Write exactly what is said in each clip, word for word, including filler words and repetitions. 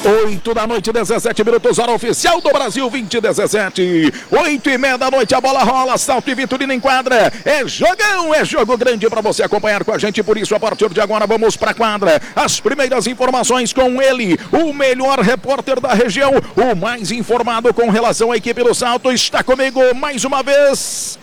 oito da noite, dezessete minutos, hora oficial do Brasil, vinte e dezessete. oito e meia da noite, a bola rola, Salto e Vitorino em quadra. É jogão, é jogo grande para você acompanhar com a gente, por isso a partir de agora vamos para a quadra. As primeiras informações com ele, o melhor repórter da região, o mais informado com relação à equipe do Salto, está comigo mais uma vez,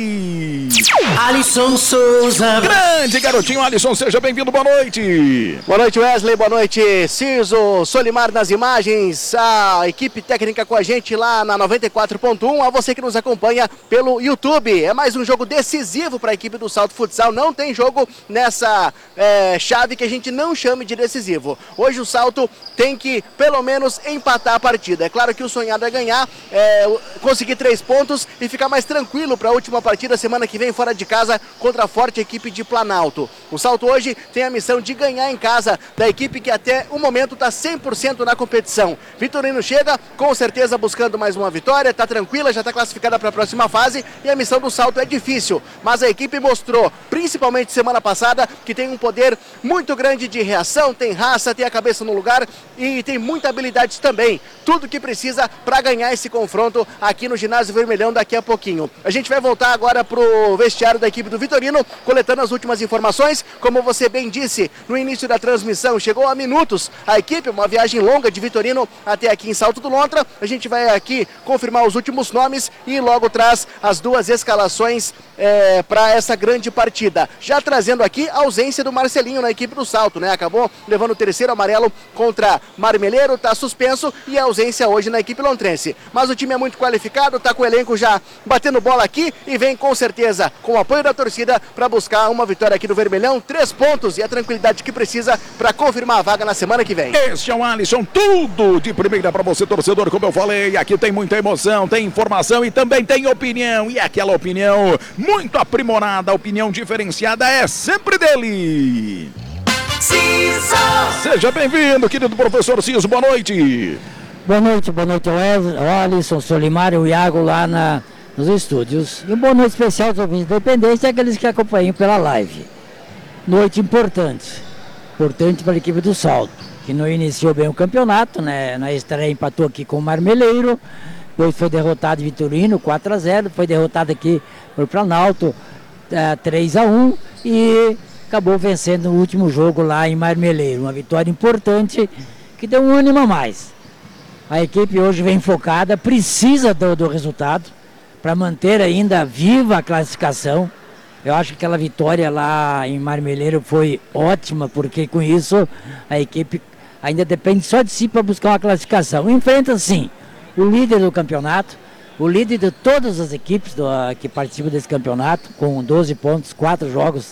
ele. Alisson Souza. Grande garotinho Alisson, seja bem-vindo, boa noite. Boa noite, Wesley, boa noite, Ciso, Solimar nas imagens, a equipe técnica com a gente lá na noventa e quatro ponto um, a você que nos acompanha pelo YouTube. É mais um jogo decisivo para a equipe do Salto Futsal, não tem jogo nessa é, chave que a gente não chame de decisivo. Hoje o Salto tem que pelo menos empatar a partida. É claro que o sonhado é ganhar, é, conseguir três pontos e ficar mais tranquilo para a última partida semana que vem fora de casa contra a forte equipe de Planalto. O Salto hoje tem a missão de ganhar em casa da equipe que até o momento está cem por cento na competição. Vitorino chega com certeza buscando mais uma vitória, está tranquila, já está classificada para a próxima fase e a missão do Salto é difícil, mas a equipe mostrou, principalmente semana passada, que tem um poder muito grande de reação, tem raça, tem a cabeça no lugar e tem muita habilidade também. Tudo que precisa para ganhar esse confronto aqui no Ginásio Vermelhão daqui a pouquinho. A gente vai voltar agora para o vestiário da equipe do Vitorino, coletando as últimas informações. Como você bem disse no início da transmissão, chegou a minutos a equipe, uma viagem longa de Vitorino até aqui em Salto do Lontra. A gente vai aqui confirmar os últimos nomes e logo traz as duas escalações é, para essa grande partida. Já trazendo aqui a ausência do Marcelinho na equipe do Salto, né? Acabou levando o terceiro amarelo contra Marmeleiro, tá suspenso e a ausência hoje na equipe lontrense. Mas o time é muito qualificado, tá com o elenco já batendo bola aqui e vem com certeza com o apoio da torcida para buscar uma vitória aqui no Vermelhão, três pontos e a tranquilidade que precisa para confirmar a vaga na semana que vem. Este é o Alisson, tudo de primeira para você, torcedor, como eu falei, aqui tem muita emoção, tem informação e também tem opinião, e aquela opinião muito aprimorada, opinião diferenciada é sempre dele. Ciso. Seja bem-vindo, querido professor Ciso, boa noite. Boa noite, boa noite, Wesley, Alisson, Solimar e o Iago lá na, nos estúdios. E uma boa noite especial aos ouvintes da Independência e aqueles que acompanham pela live. Noite importante, importante para a equipe do Salto, que não iniciou bem o campeonato, né? Na estreia empatou aqui com o Marmeleiro, depois foi derrotado Vitorino, quatro a zero, foi derrotado aqui por Planalto, uh, três a um e acabou vencendo o último jogo lá em Marmeleiro, uma vitória importante que deu um ânimo a mais. A equipe hoje vem focada, precisa do, do resultado para manter ainda viva a classificação. Eu acho que aquela vitória lá em Marmeleiro foi ótima, porque com isso a equipe ainda depende só de si para buscar uma classificação. Enfrenta sim o líder do campeonato, o líder de todas as equipes do, que participam desse campeonato, com doze pontos, quatro jogos,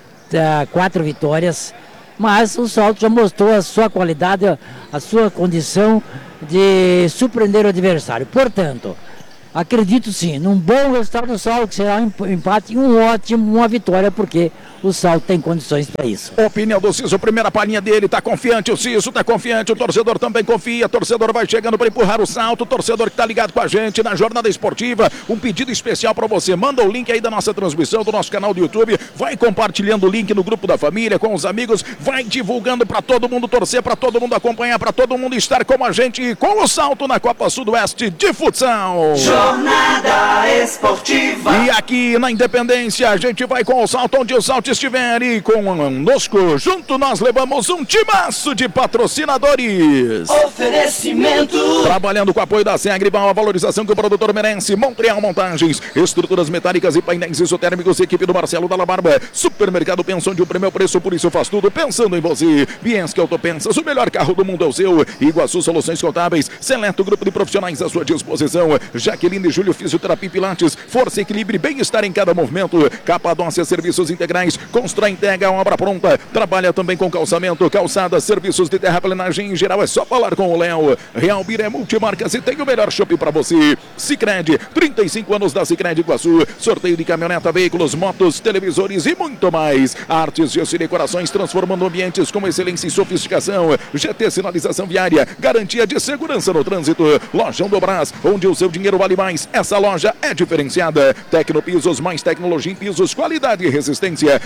quatro vitórias. Mas o Salto já mostrou a sua qualidade, a sua condição de surpreender o adversário. Portanto, acredito sim, num bom resultado do Salto, que será um empate e um ótimo, uma vitória, porque o Salto tem condições para isso. Opinião do Ciso, primeira palhinha dele, tá confiante, o Ciso tá confiante, o torcedor também confia, o torcedor vai chegando para empurrar o Salto, o torcedor que tá ligado com a gente na jornada esportiva, um pedido especial para você, manda o link aí da nossa transmissão, do nosso canal do YouTube, vai compartilhando o link no grupo da família, com os amigos, vai divulgando para todo mundo torcer, para todo mundo acompanhar, para todo mundo estar com a gente e com o Salto na Copa Sudoeste de Futsal. Jornada esportiva. E aqui na Independência a gente vai com o Salto onde o Salto estiver e conosco, junto nós levamos um timaço de patrocinadores. Oferecimento. Trabalhando com o apoio da Segribal, a valorização que o produtor merece. Montreal Montagens, estruturas metálicas e painéis isotérmicos, equipe do Marcelo Dalla Barba. Supermercado Pensão de um primeiro preço, por isso faz tudo pensando em você. Bienski Autopensas, o melhor carro do mundo é o seu. Iguaçu Soluções Contábeis, seleto grupo de profissionais à sua disposição. Jaqueline e Júlio Fisioterapia e Pilates, força, equilíbrio e bem-estar em cada movimento. Capadócia Serviços Integrais, constrói, entrega, obra pronta. Trabalha também com calçamento, calçada, serviços de terraplenagem em geral. É só falar com o Léo. Real Bira é multimarcas e tem o melhor shopping para você. Sicredi, trinta e cinco anos da Sicredi Iguaçu. Sorteio de caminhoneta, veículos, motos, televisores e muito mais. Artes, gesso e decorações, transformando ambientes com excelência e sofisticação. G T Sinalização Viária, garantia de segurança no trânsito. Lojão do Brás, onde o seu dinheiro vale mais. Essa loja é diferenciada. Tecnopisos, mais tecnologia em pisos, qualidade e resistência.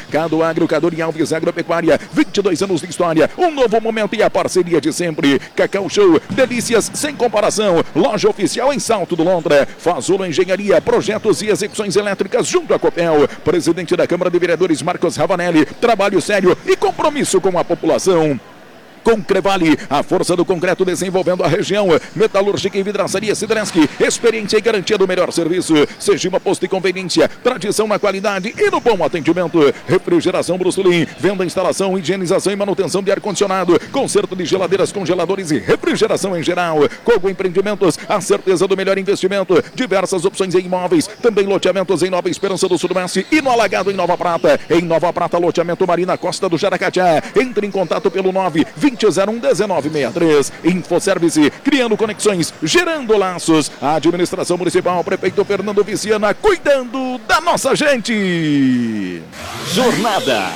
Cado Agro, Cador e Alves Agropecuária, vinte e dois anos de história, um novo momento e a parceria de sempre. Cacau Show, delícias sem comparação. Loja oficial em Salto do Lontra. Fazolo Engenharia, projetos e execuções elétricas junto à Copel. Presidente da Câmara de Vereadores Marcos Ravanelli, trabalho sério e compromisso com a população. Concrevale, a força do concreto desenvolvendo a região. Metalúrgica e vidraçaria Sidreski, experiência e garantia do melhor serviço. Sejima Posto e Conveniência, tradição na qualidade e no bom atendimento. Refrigeração Brusselin, venda, instalação, higienização e manutenção de ar-condicionado, conserto de geladeiras, congeladores e refrigeração em geral. Cogo Empreendimentos, a certeza do melhor investimento. Diversas opções em imóveis, também loteamentos em Nova Esperança do Sudoeste e no Alagado em Nova Prata. Em Nova Prata, loteamento Marina Costa do Jaracatiá. Entre em contato pelo nove vinte zero um dezenove sessenta e três. Infoservice, criando conexões, gerando laços. A administração municipal, prefeito Fernando Viciana, cuidando da nossa gente. Jornada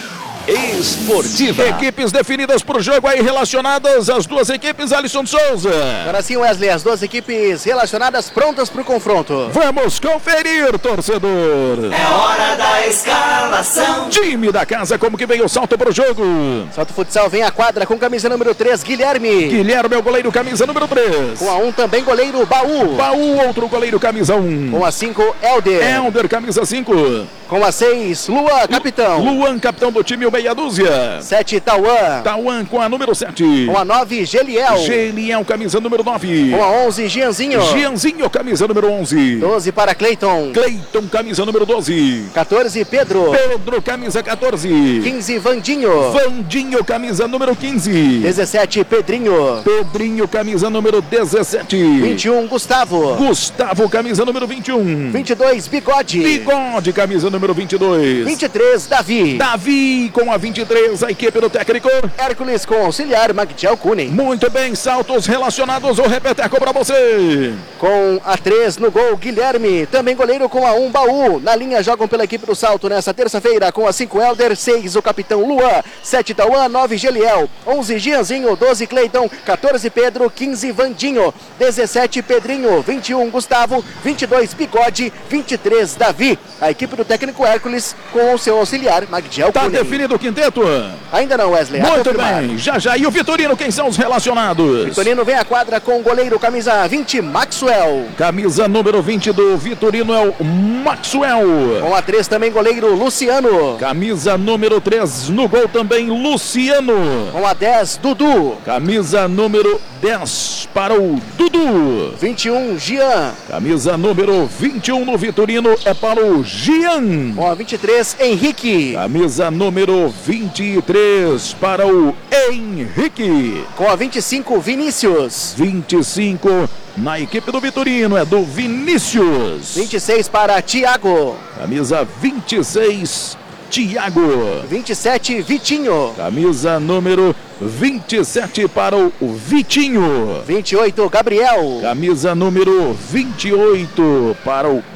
Esportiva. Equipes definidas para o jogo aí relacionadas às duas equipes, Alisson Souza. Agora sim, Wesley, as duas equipes relacionadas prontas para o confronto. Vamos conferir, torcedor. É hora da escalação. Time da casa, como que vem o salto para o jogo? Salto Futsal vem à quadra com camisa número três, Guilherme. Guilherme é o goleiro, camisa número três. Com a um também goleiro, Baú. Baú, outro goleiro, camisa um. Com a cinco, Helder. Helder, camisa cinco. Com a seis, Luan, capitão. Luan, capitão do time, o meia dúzia. sete, Tauan. Tauan com a número sete. Com a nove, Geliel. Geliel, camisa número nove. Com a onze, Gianzinho. Gianzinho, camisa número onze. doze para Cleiton. Cleiton, camisa número doze. quatorze, Pedro. Pedro, camisa quatorze. quinze, Vandinho. Vandinho, camisa número quinze. dezessete, Pedrinho. Pedrinho, camisa número dezessete. vinte e um, Gustavo. Gustavo, camisa número vinte e um. vinte e dois, Bigode. Bigode, camisa número vinte e dois. vinte e três, Davi. Davi com a vinte e três, a equipe do técnico Hércules com auxiliar, Magdiel Kunen. Muito bem, saltos relacionados, o repeteco para você. Com a três no gol, Guilherme. Também goleiro com a um, Baú. Na linha jogam pela equipe do salto nessa terça-feira com a cinco, Helder. seis, o capitão Luan. sete, Tauan. nove, Geliel. onze, Gianzinho. doze, Cleiton. quatorze, Pedro. quinze, Vandinho. dezessete, Pedrinho. vinte e um, Gustavo. vinte e dois, Bigode. vinte e três, Davi. A equipe do técnico Hércules com o seu auxiliar, Magdiel Tá Kunen. definido o quinteto? Ainda não, Wesley. Muito bem, já já. E o Vitorino, quem são os relacionados? Vitorino vem à quadra com o goleiro, camisa vinte, Maxwell. Camisa número vinte do Vitorino é o Maxwell. Com a três também goleiro, Luciano. Camisa número três no gol também, Luciano. Com a dez, Dudu. Camisa número dez para o Dudu. vinte e um, Gian. Camisa número vinte e um no Vitorino é para o Gian. Com a vinte e três, Henrique. Camisa número vinte e três para o Henrique. Com a vinte e cinco, Vinícius. vinte e cinco na equipe do Vitorino é do Vinícius. vinte e seis para Thiago. Camisa vinte e seis, Thiago. vinte e sete, Vitinho. Camisa número vinte e sete para o Vitinho. vinte e oito, Gabriel. Camisa número vinte e oito para o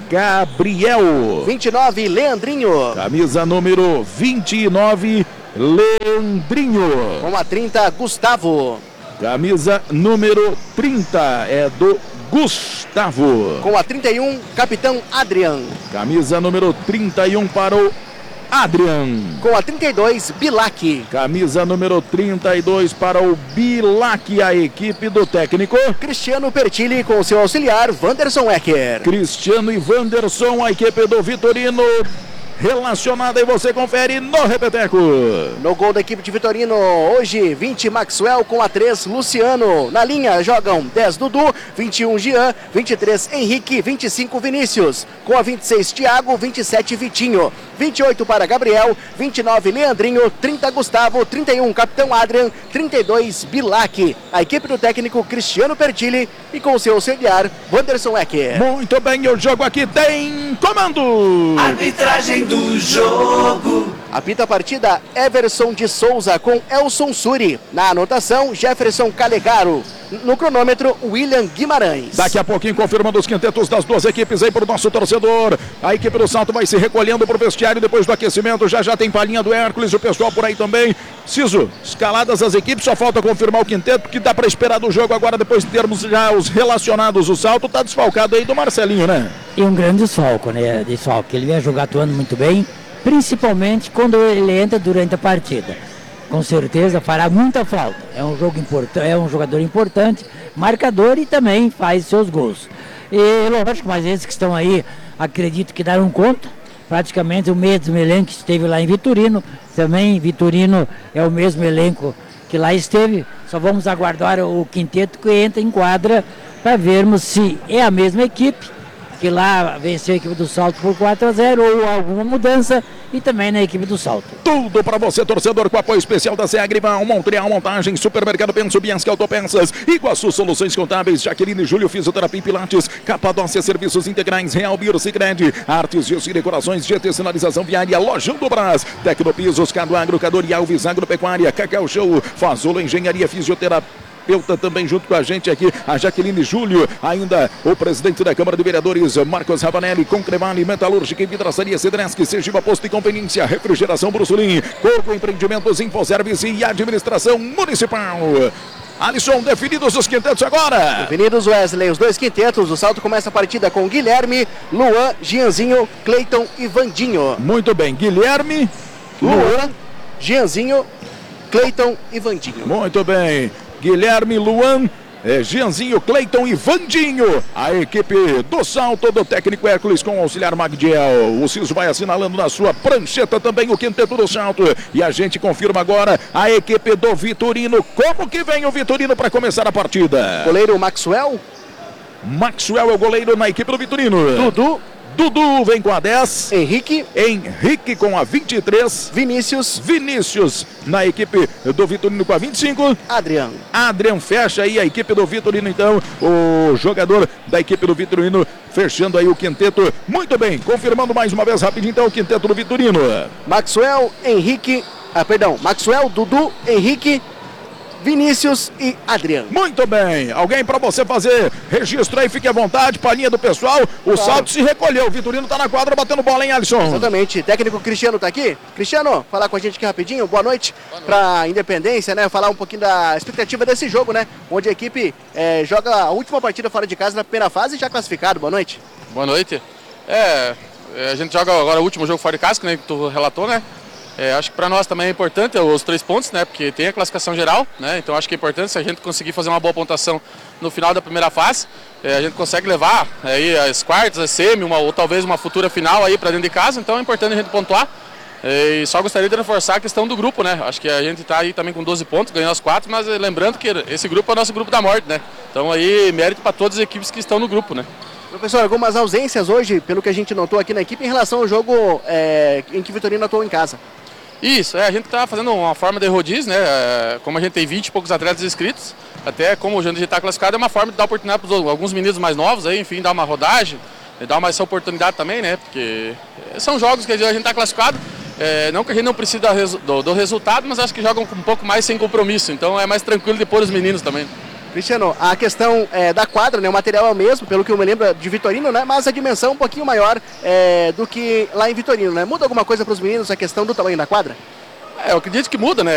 Gabriel. vinte e nove, Leandrinho. Camisa número vinte e nove, Leandrinho. Com a trinta, Gustavo. Camisa número trinta é do Gustavo. Com a trinta e um, Capitão Adrian. Camisa número trinta e um para o Adrian. Com a trinta e dois, Bilac. Camisa número trinta e dois para o Bilac, a equipe do técnico Cristiano Pertilli com seu auxiliar, Wanderson Ecker. Cristiano e Wanderson, a equipe do Vitorino relacionada, e você confere no repeteco. No gol da equipe de Vitorino, hoje vinte, Maxwell. Com a três, Luciano. Na linha jogam dez, Dudu. vinte e um, Gian. vinte e três, Henrique. vinte e cinco, Vinícius. Com a vinte e seis, Thiago. vinte e sete, Vitinho. vinte e oito para Gabriel. vinte e nove, Leandrinho. trinta, Gustavo. trinta e um, Capitão Adrian. trinta e dois, Bilac. A equipe do técnico Cristiano Pertilli e com seu auxiliar, Wanderson Ecker. Muito bem, o jogo aqui tem comando. Arbitragem do jogo. Apita a partida, Everson de Souza com Elson Suri. Na anotação, Jefferson Calegaro. No cronômetro, William Guimarães. Daqui a pouquinho, confirmando os quintetos das duas equipes aí para o nosso torcedor. A equipe do Salto vai se recolhendo para o vestiário depois do aquecimento. Já já tem palhinha do Hércules, o pessoal por aí também. Ciso, escaladas as equipes, só falta confirmar o quinteto, que dá para esperar do jogo agora, depois de termos já os relacionados. O Salto tá desfalcado aí do Marcelinho, né? E um grande desfalco, né? Desfalco. Ele vinha jogar atuando muito bem, principalmente quando ele entra durante a partida. Com certeza fará muita falta. É um jogo importante, é um jogador importante, marcador e também faz seus gols. E lógico, mas esses que estão aí, acredito que deram conta. Praticamente o mesmo elenco que esteve lá em Vitorino. Também Vitorino é o mesmo elenco que lá esteve. Só vamos aguardar o quinteto que entra em quadra para vermos se é a mesma equipe que lá venceu a equipe do Salto por quatro a zero ou alguma mudança, e também na equipe do Salto. Tudo para você, torcedor, com apoio especial da C E Agrival, Montreal Montagem, Supermercado Penso, Bianchi Autopeças, Iguaçu Soluções Contábeis, Jaqueline Júlio, Fisioterapia e Pilates, Capadócia Serviços Integrais, Real Biro Sicredi, Artes e Decorações, G T Sinalização Viária, Lojão do Brás, Tecnopisos, Cado Agro, Cador e Alves Agropecuária, Cacau Show, Fazolo Engenharia, Fisioterapia também junto com a gente aqui, a Jaqueline Júlio, ainda o presidente da Câmara de Vereadores, Marcos Ravanelli, Concrevale, Metalúrgica e Vidraçaria Cedresc, Sergipa Posto e Conveniência, Refrigeração Brussolin, Corpo Empreendimentos, Infoservice e Administração Municipal. Alisson, definidos os quintetos agora. Definidos, Wesley, os dois quintetos. O Salto começa a partida com Guilherme, Luan, Gianzinho, Cleiton e Vandinho. Muito bem, Guilherme, Luan, Gianzinho, Cleiton e Vandinho. Muito bem. Guilherme, Luan, é, Gianzinho, Cleiton e Vandinho. A equipe do Salto, do técnico Hércules com o auxiliar Magdiel. O Ciso vai assinalando na sua prancheta também o quinteto do Salto. E a gente confirma agora a equipe do Vitorino. Como que vem o Vitorino para começar a partida? Goleiro Maxwell. Maxwell é o goleiro na equipe do Vitorino. Dudu. Dudu vem com a dez. Henrique. Henrique com a vinte e três. Vinícius. Vinícius na equipe do Vitorino com a vinte e cinco. Adrian. Adrian fecha aí a equipe do Vitorino, então. O jogador da equipe do Vitorino fechando aí o quinteto. Muito bem, confirmando mais uma vez rapidinho então o quinteto do Vitorino. Maxwell, Henrique. Ah, perdão. Maxwell, Dudu, Henrique, Vinícius e Adriano. Muito bem, alguém para você fazer registro aí, fique à vontade, palhinha do pessoal. O claro. Salto se recolheu, o Vitorino tá na quadra batendo bola, hein, Alisson? Exatamente, técnico Cristiano tá aqui. Cristiano, falar com a gente aqui rapidinho, boa noite, noite. Para Independência, né, falar um pouquinho da expectativa desse jogo, né, onde a equipe é, joga a última partida fora de casa na primeira fase e já classificado, boa noite. Boa noite, é, a gente joga agora o último jogo fora de casa, que, né, que tu relatou, né. É, acho que para nós também é importante os três pontos, né? Porque tem a classificação geral, né? Então acho que é importante se a gente conseguir fazer uma boa pontuação no final da primeira fase, é, a gente consegue levar aí as quartas, as semi, uma, ou talvez uma futura final aí para dentro de casa. Então é importante a gente pontuar. É, e só gostaria de reforçar a questão do grupo, né? Acho que a gente está aí também com doze pontos, ganhou as quatro, mas lembrando que esse grupo é o nosso grupo da morte, né? Então aí mérito para todas as equipes que estão no grupo, né? Professor, algumas ausências hoje, pelo que a gente notou aqui na equipe, em relação ao jogo é, em que o Vitorino atuou em casa. Isso, é, a gente está fazendo uma forma de rodízio, né? É, como a gente tem vinte e poucos atletas inscritos, até como a gente está classificado, é uma forma de dar oportunidade para alguns meninos mais novos, aí, enfim, dar uma rodagem, dar uma essa oportunidade também, né? Porque são jogos que a gente está classificado, é, não que a gente não precisa do, do resultado, mas acho que jogam um pouco mais sem compromisso, então é mais tranquilo de pôr os meninos também. Cristiano, a questão é, da quadra, né, o material é o mesmo, pelo que eu me lembro de Vitorino, né, mas a dimensão é um pouquinho maior é, do que lá em Vitorino, né? Muda alguma coisa para os meninos a questão do tamanho da quadra? É, eu acredito que muda, né?